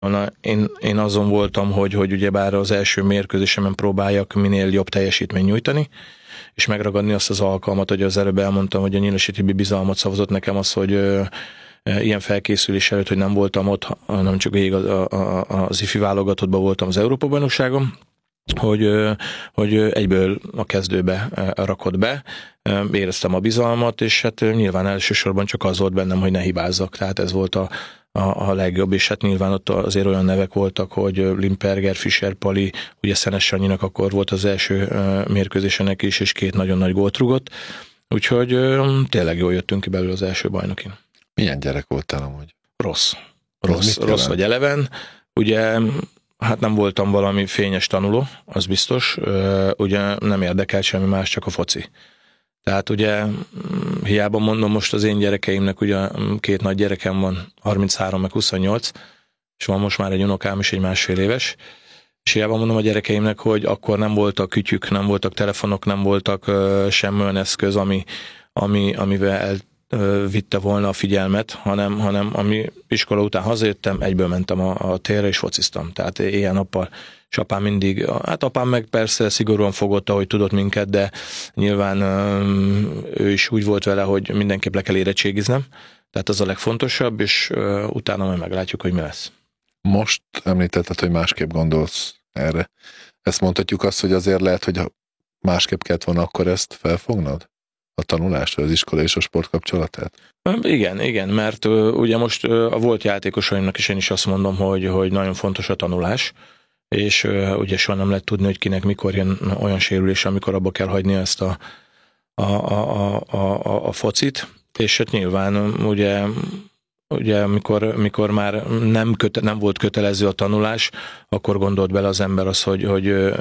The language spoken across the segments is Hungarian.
Én azon voltam, hogy ugyebár az első mérkőzésemen próbáljak minél jobb teljesítményt nyújtani, és megragadni azt az alkalmat, hogy az előbb elmondtam, hogy a Nyilasi Tibi bizalmat szavazott nekem az, hogy ilyen felkészülés előtt, hogy nem voltam ott, hanem csak végig az ifi válogatottban voltam az Európa-bajnokságon, hogy egyből a kezdőbe rakott be, éreztem a bizalmat, és hát nyilván elsősorban csak az volt bennem, hogy ne hibázzak, tehát ez volt a legjobb, és hát nyilván ott azért olyan nevek voltak, hogy Limperger, Fischer, Pali, ugye Szenes Sanyinak akkor volt az első mérkőzésenek is, és 2 nagyon nagy gólt rugott, úgyhogy tényleg jól jöttünk ki belőle az első bajnokin. Milyen gyerek voltál amúgy? Rossz vagy eleven, ugye hát nem voltam valami fényes tanuló, az biztos, ugye nem érdekelt semmi más, csak a foci. Tehát ugye hiába mondom most az én gyerekeimnek, ugye 2 nagy gyerekem van, 33 meg 28, és van most már egy unokám is, egy 1,5 éves, és hiába mondom a gyerekeimnek, hogy akkor nem voltak kütyük, nem voltak telefonok, nem voltak semmi olyan eszköz, amivel vitte volna a figyelmet, hanem ami iskola után hazajöttem, egyből mentem a térre és fociztam. Tehát éjjel-nappal, és apám mindig, hát apám meg persze szigorúan fogadta, hogy tudott minket, de nyilván ő is úgy volt vele, hogy mindenképp le kell érettségiznem. Tehát az a legfontosabb, és utána majd meglátjuk, hogy mi lesz. Most említetted, hogy másképp gondolsz erre. Ezt mondhatjuk azt, hogy azért lehet, hogy másképp kellett volna akkor ezt felfognod? A tanulást, vagy az iskola és a sport kapcsolatát? Igen, mert ugye most a volt játékosaimnak is én is azt mondom, hogy nagyon fontos a tanulás, és ugye soha nem lehet tudni, hogy kinek mikor jön olyan sérülés, amikor abba kell hagyni ezt a focit, és hát nyilván ugye mikor már nem volt kötelező a tanulás, akkor gondolt bele az ember az, hogy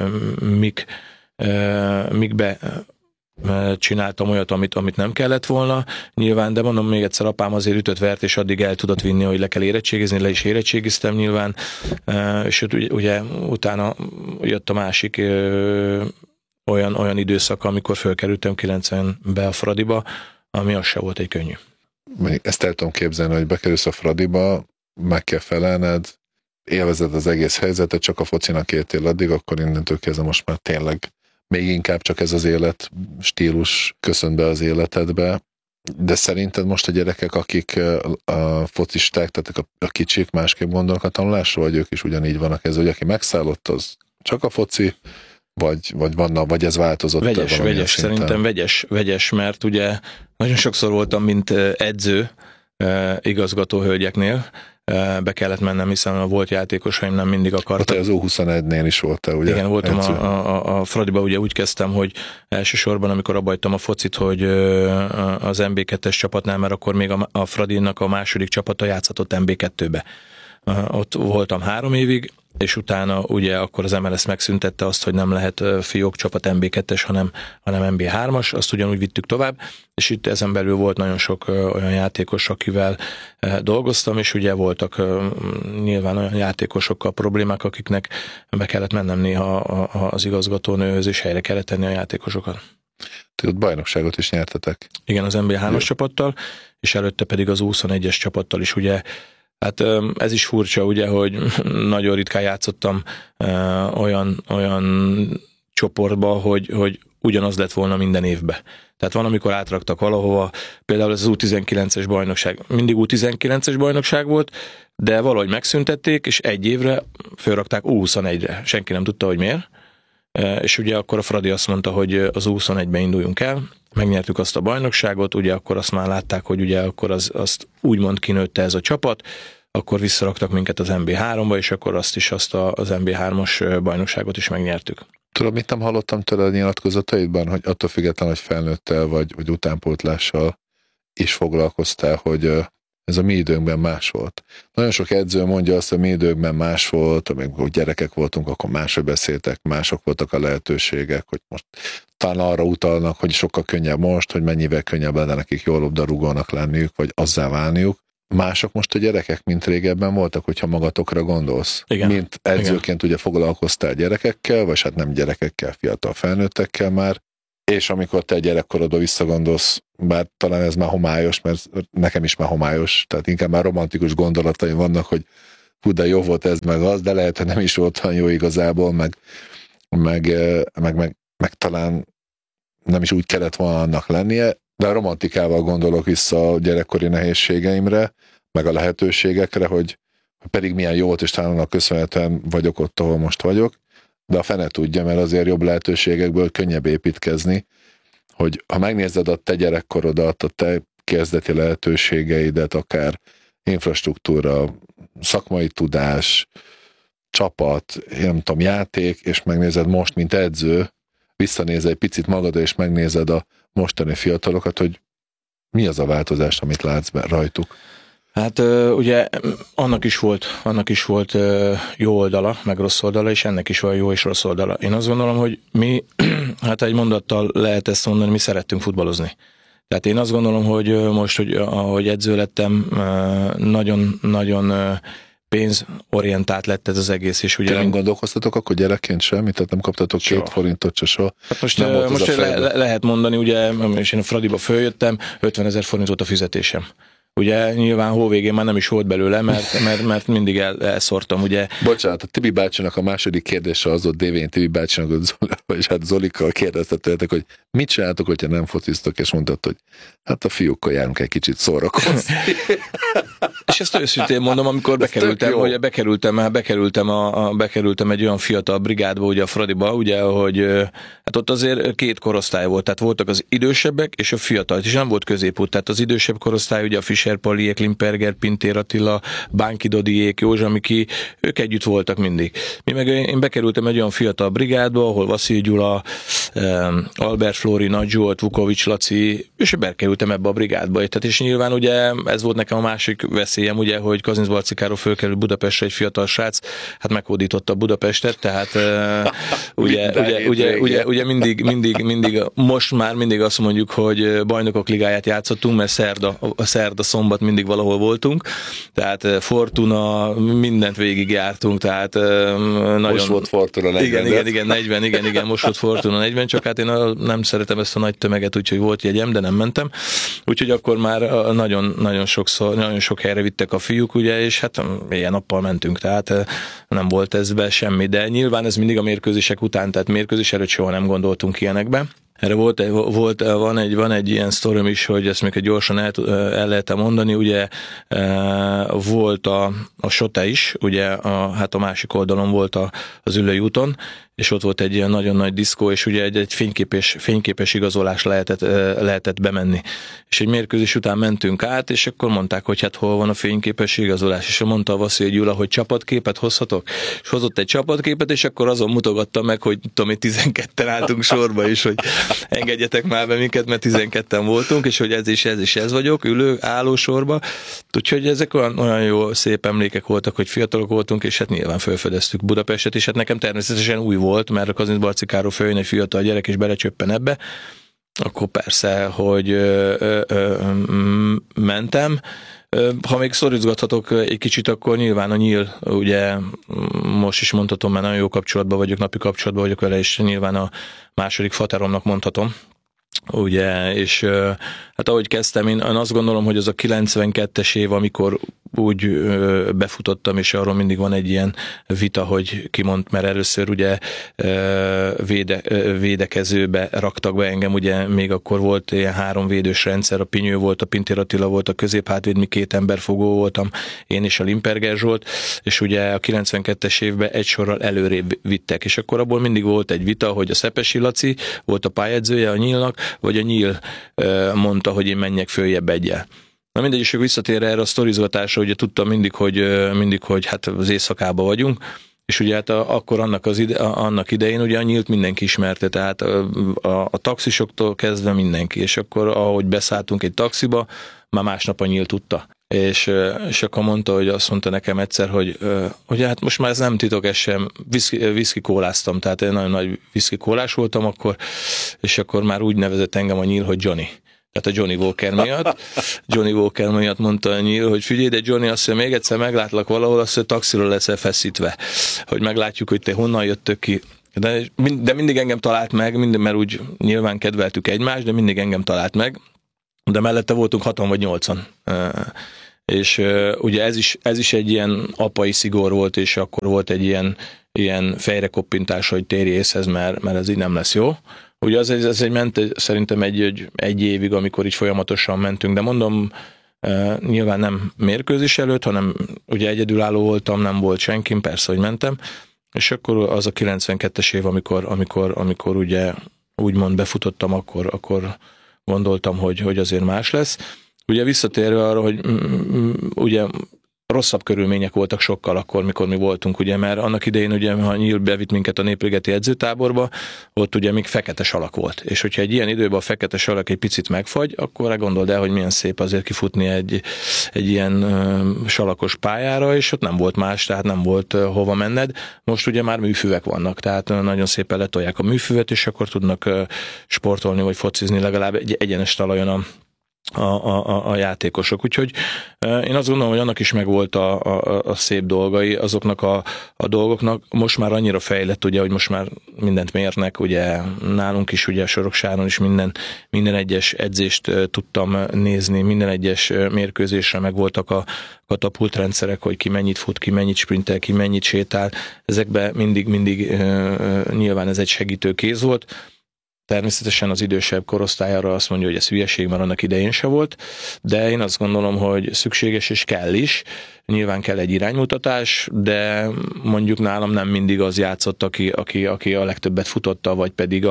mikbe csináltam olyat, amit nem kellett volna. Nyilván, de mondom még egyszer, apám azért ütött-vert, és addig el tudott vinni, hogy le kell érettségizni, le is érettségiztem nyilván, és ugye utána jött a másik olyan időszak, amikor fölkerültem 90-be a Fradiba, ami az se volt egy könnyű. Ezt el tudom képzelni, hogy bekerülsz a Fradiba, meg kell felelned, élvezed az egész helyzetet, csak a focinak értél addig, akkor innentől kezdve most már tényleg még inkább csak ez az élet stílus köszön be az életedbe. De szerinted most a gyerekek, akik a focisták, tehát a kicsik másképp gondolnak a tanulásról, vagy ők is ugyanígy vannak ez, hogy aki megszállott, az csak a foci, vagy ez változott? Vegyes, szerintem vegyes, mert ugye nagyon sokszor voltam, mint edző igazgatóhölgyeknél, be kellett mennem, hiszen a volt játékosaim nem mindig akartak. Az U21-nél is voltál, ugye? Igen, voltam a Fradiba, ugye úgy kezdtem, hogy elsősorban, amikor abba hagytam a focit, hogy az MB2-es csapatnál, mert akkor még a Fradinak a második csapata játszhatott MB2-be. Ott voltam 3 évig, és utána ugye akkor az MLS megszüntette azt, hogy nem lehet fiók csapat MB2-es, hanem MB3-as, azt ugyanúgy vittük tovább, és itt ezen belül volt nagyon sok olyan játékos, akivel dolgoztam, és ugye voltak nyilván olyan játékosokkal problémák, akiknek be kellett mennem néha az igazgatónőhöz, és helyre kellett tenni a játékosokat. Ti ott bajnokságot is nyertetek? Igen, az MB3-as csapattal, és előtte pedig az U21-es csapattal is, ugye. Hát ez is furcsa, ugye, hogy nagyon ritkán játszottam olyan csoportba, hogy ugyanaz lett volna minden évben. Tehát van, amikor átraktak valahova, például ez az U19-es bajnokság. Mindig U19-es bajnokság volt, de valahogy megszüntették, és egy évre fölrakták U21-re. Senki nem tudta, hogy miért. És ugye akkor a Fradi azt mondta, hogy az U21-be induljunk el, megnyertük azt a bajnokságot, ugye akkor azt már látták, hogy ugye akkor azt úgymond kinőtte ez a csapat, akkor visszaraktak minket az MB3-ba, és akkor az MB3-as bajnokságot is megnyertük. Tudod, mit nem hallottam tőle a nyilatkozataidban, hogy attól függetlenül, hogy felnőttél, vagy utánpótlással is foglalkoztál, hogy ez a mi időnkben más volt. Nagyon sok edző mondja azt, hogy mi időkben más volt, amikor gyerekek voltunk, akkor máshogy beszéltek, mások voltak a lehetőségek, hogy most talán arra utalnak, hogy sokkal könnyebb most, hogy mennyivel könnyebb lenne nekik jól labdarúgónak lenniük, vagy azzá válniuk. Mások most a gyerekek, mint régebben voltak, hogyha magatokra gondolsz. Igen. Mint edzőként ugye foglalkoztál gyerekekkel, vagy hát nem gyerekekkel, fiatal felnőttekkel már, és amikor te gyerekkorodba visszagondolsz, bár talán ez már homályos, mert nekem is már homályos, tehát inkább már romantikus gondolataim vannak, hogy hú, de jó volt ez meg az, de lehet, hogy nem is volt olyan jó igazából, meg talán nem is úgy kellett volna annak lennie, de a romantikával gondolok vissza a gyerekkori nehézségeimre, meg a lehetőségekre, hogy pedig milyen jó volt, és talán annak köszönhetően vagyok ott, ahol most vagyok, de a fene tudja, mert azért jobb lehetőségekből könnyebb építkezni, hogy ha megnézed a te gyerekkorodat, a te kezdeti lehetőségeidet, akár infrastruktúra, szakmai tudás, csapat, én nem tudom, játék, és megnézed most, mint edző, visszanézel egy picit magadra, és megnézed a mostani fiatalokat, hogy mi az a változás, amit látsz rajtuk? Hát ugye annak is volt jó oldala, meg rossz oldala, és ennek is van jó és rossz oldala. Én azt gondolom, hogy mi, hát egy mondattal lehet ezt mondani, mi szerettünk futballozni. Tehát én azt gondolom, hogy most, hogy ahogy edző lettem, nagyon pénzorientált lett ez az egész. És ugye nem gondolkoztatok akkor gyerekként semmit? Tehát nem kaptatok 2 forintot se soha? Hát most lehet mondani, ugye, és én a Fradiba följöttem, 50 000 forint volt a fizetésem. Ugye nyilván hóvégén már nem is volt belőle, mert mindig elszórtam, ugye. Bocsánat, a Tibi bácsinak a második kérdése az volt Dévén Tibi bácsinak, és hát Zolikkal kérdeztetőletek, hogy mit csináltok, hogyha nem fociztok, és mondtad, hogy hát a fiúkkal járunk egy kicsit szórakozni. És ezt őszintén mondom, amikor bekerültem egy olyan fiatal brigádba, ugye a Fradiba, ugye, hogy hát ott azért 2 korosztály volt, tehát voltak az idősebbek és a fiatal, és nem volt középút, tehát az idősebb korosztály, ugye a Fischer Paliék, Limperger, Pintér Attila, Bánki Dodiék, Józsa Miki, ők együtt voltak mindig. Én bekerültem egy olyan fiatal brigádba, ahol Vasszil Gyula, Albert Flóri, Nagy Zsolt, Vukovics Laci, és bekerültem ebbe a brigádba. Tehát és nyilván ugye ez volt nekem a másik veszélyem, ugye, hogy Kazincbarcikáról fölkerült Budapestre egy fiatal srác, hát meghódította Budapestet, tehát ugye mindig most már mindig azt mondjuk, hogy bajnokok ligáját játszottunk, mert szerda, szombat mindig valahol voltunk, tehát Fortuna, mindent végigjártunk, tehát nagyon... Most volt Fortuna 40. Igen, 40, igen, most volt Fortuna 40, csak hát én nem szeretem ezt a nagy tömeget, úgyhogy volt jegyem, de nem mentem. Úgyhogy akkor már nagyon sok helyre vittek a fiúk, ugye, és hát ilyen nappal mentünk, tehát nem volt ezbe semmi, de nyilván ez mindig a mérkőzések után, tehát mérkőzés előtt soha nem gondoltunk ilyenekbe. Erre van egy ilyen sztorim is, hogy ezt még gyorsan el lehet mondani, ugye volt a Sote is, ugye hát a másik oldalon volt az Üllői úton, és ott volt egy ilyen nagyon nagy diszkó, és ugye egy fényképes igazolás lehetett bemenni. És egy mérkőzés után mentünk át, és akkor mondták, hogy hát hol van a fényképes igazolás, és mondta a Vasszil Gyula, hogy csapatképet hozhatok, és hozott egy csapatképet, és akkor azon mutogatta meg, hogy tudom, 12-en álltunk sorba is, hogy engedjetek már be minket, mert 12-en voltunk, és hogy ez vagyok, álló sorba. Úgyhogy ezek olyan jó, szép emlékek voltak, hogy fiatalok voltunk, és hát nyilván felfedeztük Budapestet, és hát nekem természetesen új volt, mert a Kazincbarcikáról följön egy fiatal gyerek, és belecsöppen ebbe, akkor persze, hogy mentem. Ha még szorítgathatok egy kicsit, akkor nyilván a Nyíl, ugye most is mondhatom, mert nagyon jó kapcsolatban vagyok, napi kapcsolatban vagyok vele, és nyilván a második fateromnak mondhatom. Ugye, és hát ahogy kezdtem, én azt gondolom, hogy az a 92-es év, amikor úgy befutottam, és arról mindig van egy ilyen vita, hogy ki mond, mert először ugye védekezőbe raktak be engem, ugye még akkor volt ilyen 3 védős rendszer, a Pinyő volt, a Pintér Attila volt, a középhátvéd, mi 2 emberfogó voltam, én és a Limperger Zsolt, és ugye a 92-es évben egy sorral előrébb vittek, és akkor abból mindig volt egy vita, hogy a Szepesi Laci volt a pályedzője a Nyílnak, vagy a Nyíl mondta, hogy én menjek följebb egyel. Na mindegy, és visszatérve erre a sztorizgatásra, ugye tudtam mindig, hogy hát az éjszakában vagyunk, és ugye hát akkor annak idején ugye a Nyílt mindenki ismerte, tehát a taxisoktól kezdve mindenki, és akkor ahogy beszálltunk egy taxiba, már másnap a Nyílt tudta. És akkor mondta, hogy azt mondta nekem egyszer, hogy hát most már ez nem titok, ez sem, whisky kóláztam, tehát én nagyon nagy whisky kólás voltam akkor, és akkor már úgy nevezett engem a Nyíl, hogy Johnny. Tehát a Johnny Walker miatt. Johnny Walker miatt mondta a Nyíl, hogy figyelj, de Johnny, azt mondja, még egyszer meglátlak valahol, azt mondja, taxiról leszel feszítve, hogy meglátjuk, hogy te honnan jöttök ki. De mindig engem talált meg, mert úgy nyilván kedveltük egymást, de mindig engem talált meg. De mellette voltunk 6 vagy 8-an. és ugye ez is egy ilyen apai szigor volt, és akkor volt egy ilyen fejrekoppintás, hogy térj észhez, mert ez így nem lesz jó. Ugye ez ment szerintem egy évig, amikor így folyamatosan mentünk, de mondom, nyilván nem mérkőzés előtt, hanem ugye egyedülálló voltam, nem volt senkim, persze, hogy mentem, és akkor az a 92-es év, amikor ugye úgymond befutottam, akkor gondoltam, hogy azért más lesz. Ugye visszatérve arra, hogy ugye rosszabb körülmények voltak sokkal akkor, mikor mi voltunk, ugye, mert annak idején, ugye, ha Nyíl bevitt minket a Népligeti edzőtáborba, ott ugye még fekete salak volt. És hogyha egy ilyen időben a fekete salak egy picit megfagy, akkor gondold el, hogy milyen szép azért kifutni egy ilyen salakos pályára, és ott nem volt más, tehát nem volt hova menned. Most ugye már műfüvek vannak, tehát nagyon szépen letolják a műfüvet, és akkor tudnak sportolni, vagy focizni legalább egy egyenes talajon a játékosok. Úgyhogy én azt gondolom, hogy annak is megvolt a szép dolgai, azoknak a dolgoknak. Most már annyira fejlett, ugye, hogy most már mindent mérnek, ugye nálunk is, ugye Soroksáron is minden egyes edzést tudtam nézni, minden egyes mérkőzésre megvoltak a katapultrendszerek, hogy ki mennyit fut, ki mennyit sprintel, ki mennyit sétál. Ezekben mindig nyilván ez egy segítő kéz volt. Természetesen az idősebb korosztályára azt mondja, hogy ez hülyeség, mert annak idején se volt, de én azt gondolom, hogy szükséges és kell is. Nyilván kell egy iránymutatás, de mondjuk nálam nem mindig az játszott, aki a legtöbbet futotta, vagy pedig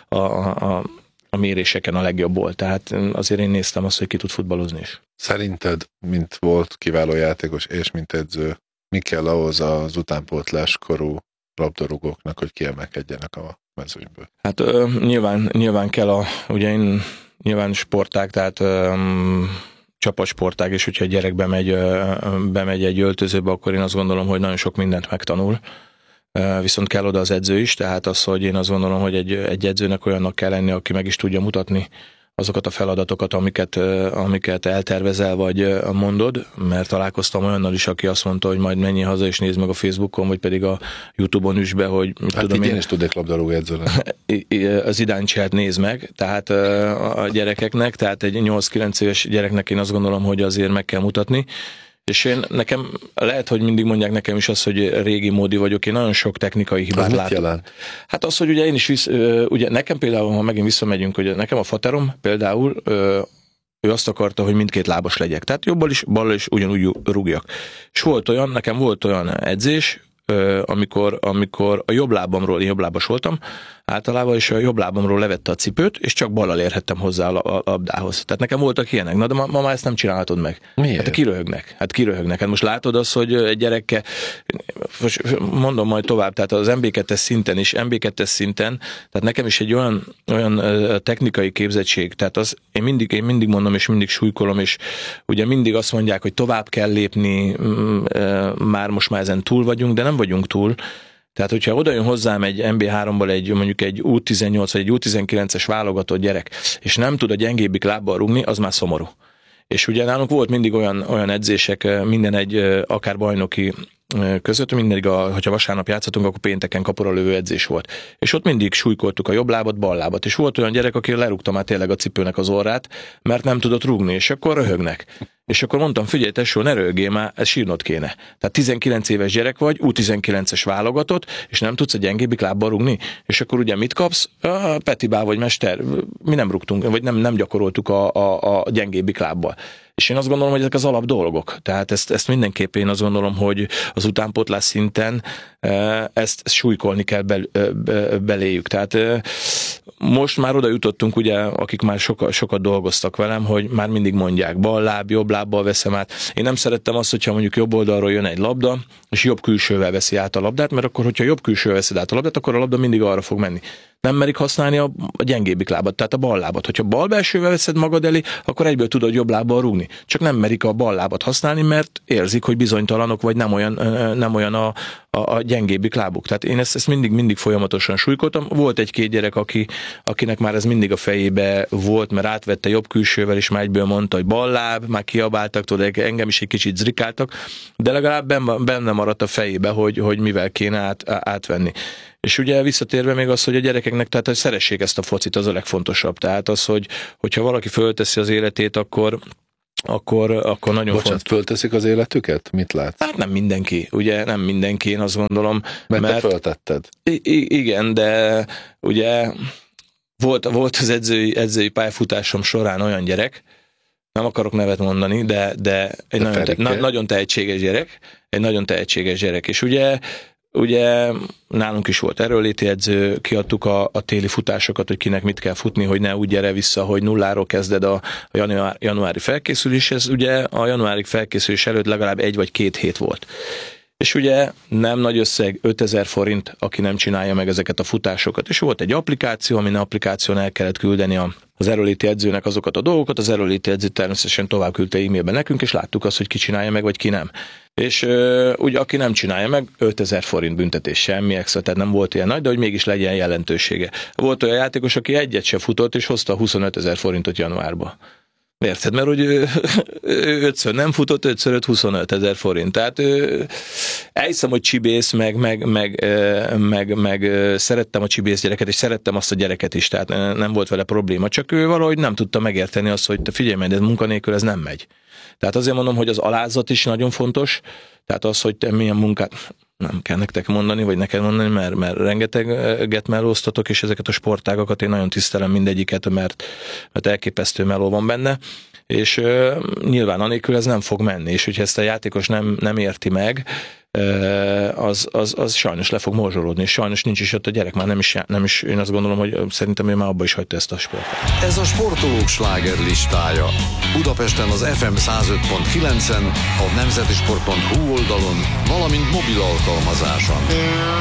a méréseken a legjobb volt. Tehát azért én néztem azt, hogy ki tud futballozni is. Szerinted, mint volt kiváló játékos és mint edző, mi kell ahhoz az utánpótlás korú labdarúgóknak, hogy kiemelkedjenek a mezőnyből? Hát nyilván kell ugye én nyilván sportág, tehát csapatsportág, és hogyha egy gyerek bemegy egy öltözőbe, akkor én azt gondolom, hogy nagyon sok mindent megtanul. Viszont kell oda az edző is, tehát az, hogy én azt gondolom, hogy egy edzőnek olyannak kell lenni, aki meg is tudja mutatni azokat a feladatokat, amiket eltervezel, vagy mondod, mert találkoztam olyannal is, aki azt mondta, hogy majd menjél haza és nézd meg a Facebookon, vagy pedig a YouTube-on üss be, hogy hát tudom én is tudnék labdarúgó edző lenni. Az Idáncsiát nézd meg, tehát a gyerekeknek, tehát egy 8-9 éves gyereknek én azt gondolom, hogy azért meg kell mutatni. És nekem lehet, hogy mindig mondják nekem is azt, hogy régi módi vagyok, én nagyon sok technikai hibát látok. Jelent? Hát az, hogy ugye én is ugye nekem például, ha megint visszamegyünk, hogy nekem a faterom például, ő azt akarta, hogy mindkét lábas legyek. Tehát jobbal is, ballal is ugyanúgy rúgjak. És nekem volt olyan edzés, amikor a jobb lábamról, én jobblábas voltam általában, és a jobb lábamról levette a cipőt, és csak ballal érhettem hozzá a labdához. Tehát nekem voltak ilyenek. Na, de ma már ezt nem csinálhatod meg. Miért? Hát kiröhögnek. Hát most látod azt, hogy egy gyerekkel, mondom majd tovább, tehát az MB2-es szinten is, tehát nekem is egy olyan technikai képzettség, tehát én mindig mondom, és mindig súlykolom, és ugye mindig azt mondják, hogy tovább kell lépni, most már ezen túl vagyunk, de nem vagyunk túl. Tehát, hogyha oda jön hozzám egy MB3-ból mondjuk egy U18 vagy egy U19-es válogatott gyerek, és nem tud a gyengébbik lábbal rúgni, az már szomorú. És ugye nálunk volt mindig olyan edzések, minden egy akár bajnoki között, mindig, hogyha vasárnap játszottunk, akkor pénteken kapura lövő edzés volt. És ott mindig súlykoltuk a jobb lábat, bal lábat. És volt olyan gyerek, aki lerúgta már tényleg a cipőnek az orrát, mert nem tudott rúgni, és akkor röhögnek. És akkor mondtam, figyelj tesó, ne röhögjél már, ez sírnod kéne. Tehát 19 éves gyerek vagy, U19-es válogatott, és nem tudsz a gyengébbik lábbal rúgni. És akkor ugye mit kapsz? Petibá vagy mester, mi nem rúgtunk, vagy nem gyakoroltuk a gyengébbik lábbal. És én azt gondolom, hogy ezek az alap dolgok. Tehát ezt mindenképp én azt gondolom, hogy az utánpótlás szinten ezt súlykolni kell beléjük. Tehát most már oda jutottunk, ugye, akik már sokat dolgoztak velem, hogy már mindig mondják, bal láb, jobb lábbal veszem át. Én nem szerettem azt, hogyha mondjuk jobb oldalról jön egy labda, és jobb külsővel veszi át a labdát, mert akkor, hogyha jobb külsővel veszed át a labdát, akkor a labda mindig arra fog menni. Nem merik használni a gyengébbik lábat, tehát a bal lábat. Hogyha bal belsővel veszed magad elé, akkor egyből tudod jobb lábbal rúgni. Csak nem merik a bal lábat használni, mert érzik, hogy bizonytalanok, vagy nem olyan a gyengébbik lábuk. Tehát én ezt mindig folyamatosan súlykoltam. Volt egy-két gyerek, akinek már ez mindig a fejébe volt, mert átvette jobb külsővel, és már egyből mondta, hogy bal láb, már kiabáltak, tudod, engem is egy kicsit zrikáltak, de legalább benne maradt a fejébe, hogy mivel kéne átvenni. És ugye visszatérve még az, hogy a gyerekeknek, tehát hogy szeressék ezt a focit, az a legfontosabb. Tehát az, hogyha valaki fölteszi az életét, akkor akkor nagyon fontos. Fölteszik az életüket? Mit látsz? Hát nem mindenki, ugye nem mindenki, én azt gondolom. Mert te föltetted. Igen, de ugye volt az edzői pályafutásom során olyan gyerek, nem akarok nevet mondani, de egy nagyon tehetséges gyerek, és ugye nálunk is volt erőléti edző, kiadtuk a téli futásokat, hogy kinek mit kell futni, hogy ne úgy gyere vissza, hogy nulláról kezded a januári felkészüléshez. Ugye a januári felkészülés előtt legalább 1 vagy 2 hét volt. És ugye nem nagy összeg, 5000 forint, aki nem csinálja meg ezeket a futásokat. És volt egy applikáció, amin applikáción el kellett küldeni az erőléti edzőnek azokat a dolgokat, az erőléti edző természetesen tovább küldte e-mailben nekünk, és láttuk azt, hogy ki csinálja meg, vagy ki nem. És ugye aki nem csinálja meg, 5000 forint büntetés, semmi extra, tehát nem volt ilyen nagy, de hogy mégis legyen jelentősége. Volt olyan játékos, aki egyet se futott, és hozta 25 000 forintot januárba. Érted? Mert hogy ő 5-ször nem futott, 5-ször 25 000 forint. Tehát elhiszem, hogy csibész, meg szerettem a csibész gyereket, és szerettem azt a gyereket is, tehát nem volt vele probléma. Csak ő valahogy nem tudta megérteni azt, hogy te figyelj meg, de munkanélkül ez nem megy. Tehát azért mondom, hogy az alázat is nagyon fontos, tehát az, hogy te milyen munkát, nem kell nektek mondani, vagy neked mondani, mert rengeteget melóztatok, és ezeket a sportágakat én nagyon tisztelem mindegyiket, mert elképesztő meló van benne, és nyilván anélkül ez nem fog menni, és hogyha ezt a játékos nem érti meg, az sajnos le fog morzsolódni, és sajnos nincs is ott a gyerek, már nem is én azt gondolom, hogy szerintem ő már abba is hagyta ezt a sportot. Ez a sportolók sláger listája. Budapesten az FM 105.9-en, a nemzetisport.hu oldalon, valamint mobil alkalmazáson.